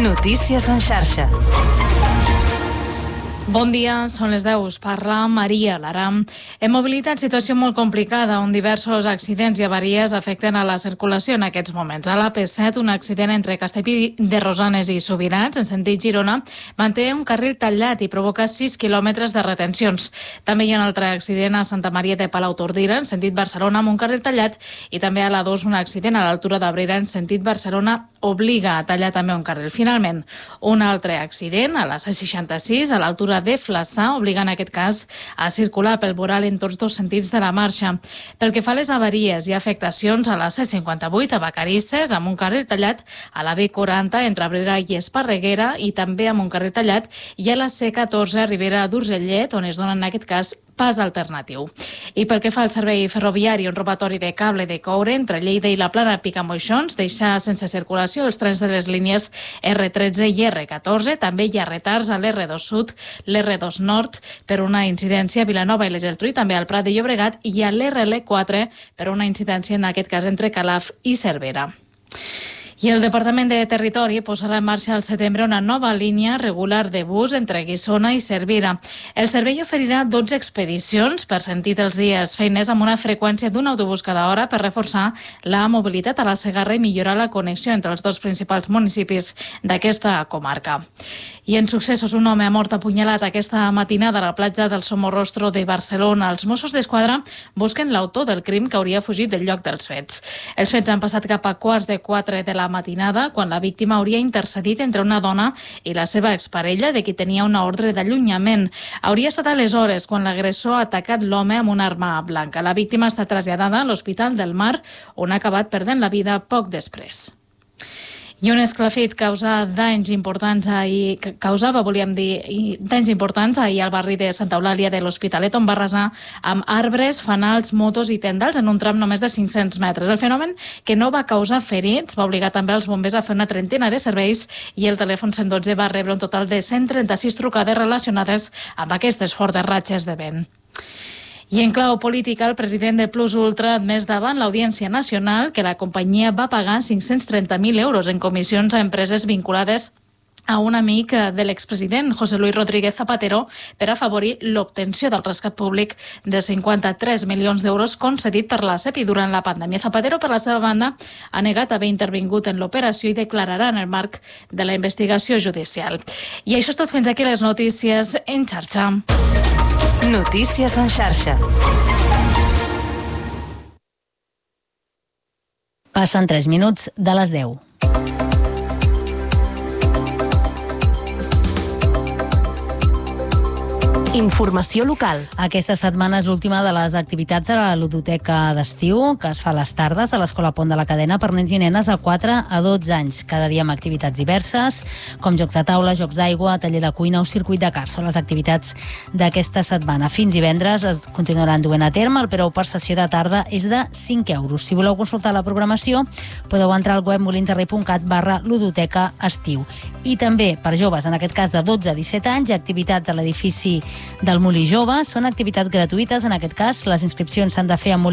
Notícies en xarxa. Bon dia, són les 10. Us parla Maria Lara. En mobilitat, situació molt complicada, on diversos accidents i avaries afecten a la circulació en aquests moments. A l'AP7, un accident entre Castellví de Rosanes i Subirats, en sentit Girona, manté un carril tallat i provoca 6 quilòmetres de retencions. També hi ha un altre accident a Santa Maria de Palautordera, en sentit Barcelona, amb un carril tallat, i també a l'A2, un accident a l'altura d'Abrera, en sentit Barcelona, obliga a tallar també un carril. Finalment, un altre accident a la C66, a l'altura de Flaçà, obliga en aquest cas a circular pel voral en tots dos sentits de la marxa. Pel que fa a les avaries i afectacions, a la C58 a Vacarisses, amb un carril tallat, a la B40 entre Abrera i Esparreguera, i també amb un carril tallat, i a la C14 a Ribera d'Urgellet, on es dona en aquest cas pas alternatiu. I pel que fa al servei ferroviari, un robatori de cable de coure entre Lleida i la Plana Picamoixons deixa sense circulació els trens de les línies R13 i R14. També hi ha retards a l'R2 Sud, l'R2 Nord per una incidència a Vilanova i la Geltrú, i també al Prat de Llobregat, i a l'RL4 per una incidència en aquest cas entre Calaf i Cervera. I el Departament de Territori posarà en marxa al setembre una nova línia regular de bus entre Guissona i Cervera. El servei oferirà 12 expedicions per sentit els dies feines amb una freqüència d'un autobús cada hora per reforçar la mobilitat a la Segarra i millorar la connexió entre els dos principals municipis d'aquesta comarca. I en successos, un home ha mort apunyalat aquesta matinada a la platja del Somorrostro de Barcelona. Els Mossos d'Esquadra busquen l'autor del crim que hauria fugit del lloc dels fets. Els fets han passat cap a 3:15 de la matinada, quan la víctima hauria intercedit entre una dona i la seva exparella, de qui tenia una ordre d'allunyament. Hauria estat aleshores quan l'agressor ha atacat l'home amb una arma blanca. La víctima ha estat traslladada a l'Hospital del Mar, on ha acabat perdent la vida poc després. I un esclafit causava danys importants ahir al barri de Santa Eulàlia de l'Hospitalet, on va arrasar amb arbres, fanals, motos i tendals en un tram només de 500 metres. El fenomen, que no va causar ferits, va obligar també els bombers a fer una trentena de serveis, i el telèfon 112 va rebre un total de 136 trucades relacionades amb aquestes fortes ratxes de vent. I en clau política, el president de Plus Ultra ha admès davant l'Audiència Nacional que la companyia va pagar 530.000 euros en comissions a empreses vinculades a un amic de l'expresident, José Luis Rodríguez Zapatero, per afavorir l'obtenció del rescat públic de 53 milions d'euros concedit per la CEPI durant la pandèmia. Zapatero, per la seva banda, ha negat haver intervingut en l'operació i declararà en el marc de la investigació judicial. I això és tot. Fins aquí les notícies en xarxa. Notícies en xarxa. Passen 3 minuts de les 10. Informació local. Aquesta setmana és l'última de les activitats a la ludoteca d'estiu, que es fa a les tardes a l'Escola Pont de la Cadena per nens i nenes de 4 a 12 anys. Cada dia amb activitats diverses, com jocs de taula, jocs d'aigua, taller de cuina o circuit de kart. Són les activitats d'aquesta setmana. Fins divendres es continuaran duent a terme. El preu per sessió de tarda és de 5 euros. Si voleu consultar la programació, podeu entrar al web molinsderrei.cat/ludoteca estiu. I també per joves, en aquest cas de 12 a 17 anys, hi ha activitats a l'edifici del Molí Jove. Són activitats gratuïtes, en aquest cas. Les inscripcions s'han de fer a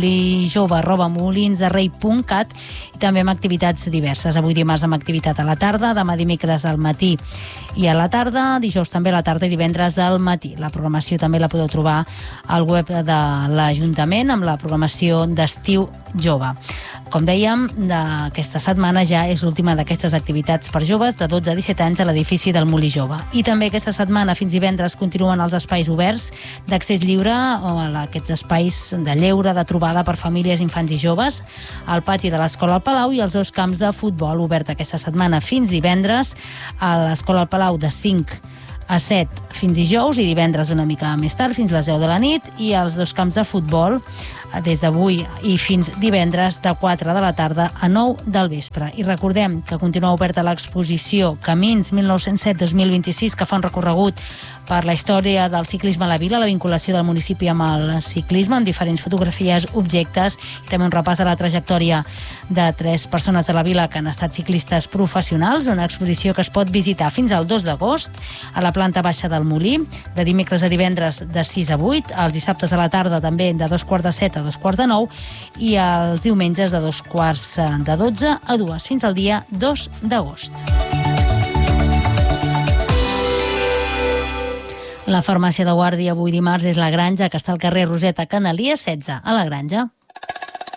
molijove@molinsderrei.cat, i també amb activitats diverses. Avui dimarts amb activitat a la tarda, demà dimecres al matí i a la tarda, dijous també a la tarda i divendres al matí. La programació també la podeu trobar al web de l'Ajuntament amb la programació d'estiu jove. Com dèiem, aquesta setmana ja és l'última d'aquestes activitats per joves de 12 a 17 anys a l'edifici del Molí Jove. I també aquesta setmana, fins divendres, continuen els espais oberts d'accés lliure, o a aquests espais de lleure, de trobada per famílies, infants i joves, al pati de l'Escola al Palau i els dos camps de futbol, obert aquesta setmana fins divendres, a l'Escola al Palau de 5 a 7 fins dijous, i divendres una mica més tard, fins les 10 de la nit, i els dos camps de futbol des d'avui i fins divendres de 4 de la tarda a 9 del vespre. I recordem que continua oberta l'exposició Camins 1907-2026, que fa un recorregut per la història del ciclisme a la vila, la vinculació del municipi amb el ciclisme, amb diferents fotografies, objectes, i també un repàs de la trajectòria de 3 persones de la vila que han estat ciclistes professionals. Una exposició que es pot visitar fins al 2 d'agost a la planta baixa del Molí, de dimecres a divendres de 6 a 8, els dissabtes a la tarda també de 2:15 a 2:45, i els diumenges de 2:15 a 12 a 2, fins al dia 2 d'agost. La farmàcia de guàrdia avui dimarts és la Granja, que està al carrer Roseta Canalia 16, a la Granja.